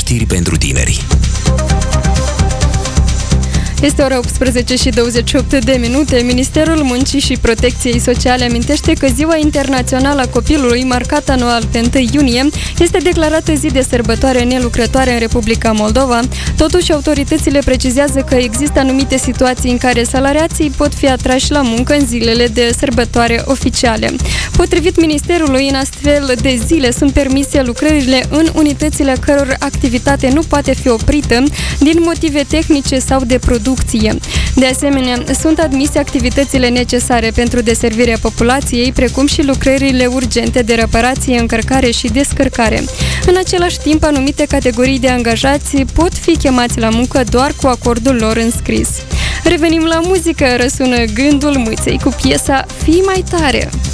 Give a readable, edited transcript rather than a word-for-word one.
știri pentru tineri. Este ora 18 și 28 de minute. Ministerul Muncii și Protecției Sociale amintește că Ziua Internațională a Copilului, marcată anual pe 1 iunie, este declarată zi de sărbătoare nelucrătoare în Republica Moldova. Totuși, autoritățile precizează că există anumite situații în care salariații pot fi atrași la muncă în zilele de sărbătoare oficiale. Potrivit Ministerului, în astfel de zile sunt permise lucrările în unitățile căror activitate nu poate fi oprită din motive tehnice sau de producție. De asemenea, sunt admise activitățile necesare pentru deservirea populației, precum și lucrările urgente de reparație, încărcare și descărcare. În același timp, anumite categorii de angajați pot fi chemați la muncă doar cu acordul lor înscris. Revenim la muzică, răsună Gândul Mâței cu piesa Fii mai tare!